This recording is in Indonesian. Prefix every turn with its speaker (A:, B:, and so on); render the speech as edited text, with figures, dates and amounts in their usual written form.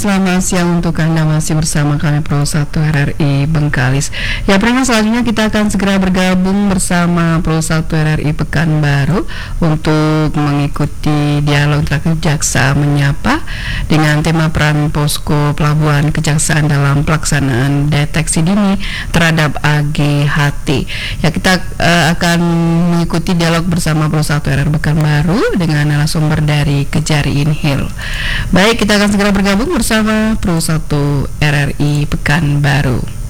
A: selamat siang untuk Anda, masih bersama kami Pro 1 RRI Bengkalis. Ya, pendengar, selanjutnya kita akan segera bergabung bersama Pro 1 RRI Pekanbaru untuk mengikuti dialog interaktif Jaksa Menyapa dengan tema peran posko pelabuhan kejaksaan dalam pelaksanaan deteksi dini terhadap AGHT. Ya, kita akan mengikuti dialog bersama Pro 1 RRI Pekanbaru dengan narasumber dari Kejari Inhil. Baik, kita akan segera bergabung bersama Pro 1 RRI Pekanbaru.